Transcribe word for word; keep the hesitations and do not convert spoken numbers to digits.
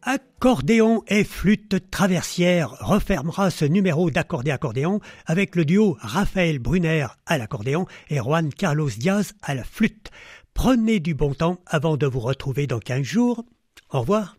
Accordéon et flûte traversière refermera ce numéro d'accordé-accordéon avec le duo Raphaël Brunner à l'accordéon et Juan Carlos Diaz à la flûte. Prenez du bon temps avant de vous retrouver dans quinze jours. Au revoir.